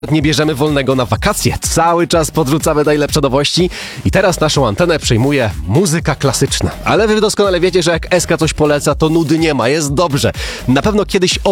Nie bierzemy wolnego na wakacje. Cały czas podrzucamy najlepsze nowości i teraz naszą antenę przejmuje muzyka klasyczna. Ale wy doskonale wiecie, że jak SK coś poleca, to nudy nie ma, jest dobrze. Na pewno kiedyś